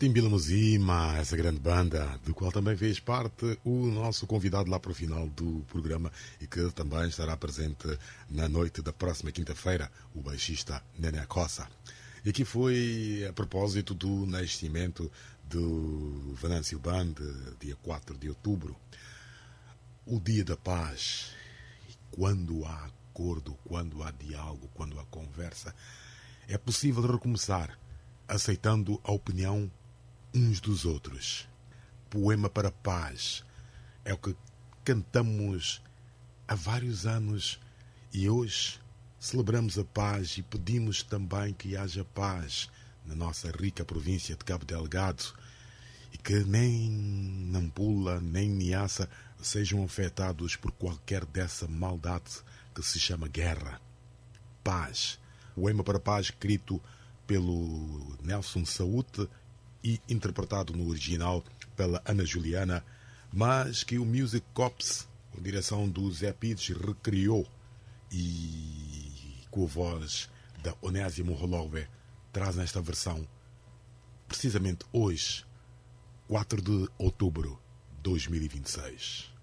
Timbila Muzima, essa grande banda, do qual também fez parte o nosso convidado lá para o final do programa e que também estará presente na noite da próxima quinta-feira, o baixista Nené Cossa. E aqui foi a propósito do nascimento do Venâncio Band, dia 4 de outubro, o dia da paz. E quando há acordo, quando há diálogo, quando há conversa, é possível recomeçar, aceitando a opinião uns dos outros. Poema para a paz é o que cantamos há vários anos e hoje celebramos a paz e pedimos também que haja paz na nossa rica província de Cabo Delgado e que nem Nampula nem Niassa sejam afetados por qualquer dessa maldade que se chama guerra. Paz. Poema para a paz escrito pelo Nelson Saúde e interpretado no original pela Ana Juliana, mas que o Music Corps, com direção do Zé Pires, recriou e com a voz da Onésimo Holové traz nesta versão, precisamente hoje, 4 de outubro de 2026.